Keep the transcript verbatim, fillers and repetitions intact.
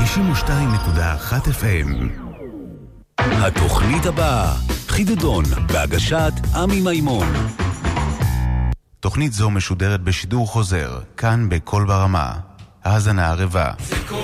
תשעים ושתיים נקודה אחת אף אם. התוכנית הבאה, חידדון, בהגשת עמי מימון. תוכנית זו משודרת בשידור חוזר, כאן בכל ברמה. האזנה ערבה.